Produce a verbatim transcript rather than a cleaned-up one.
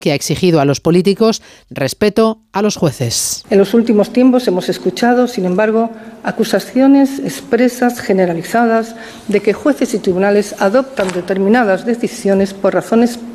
que ha exigido a los políticos respeto a los jueces. En los últimos tiempos hemos escuchado, sin embargo, acusaciones expresas, generalizadas, de que jueces y tribunales adoptan determinadas decisiones por razones